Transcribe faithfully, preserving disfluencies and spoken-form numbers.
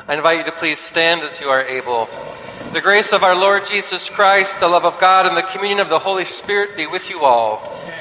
I invite you to please stand as you are able. The grace of our Lord Jesus Christ, the love of God, and the communion of the Holy Spirit be with you all.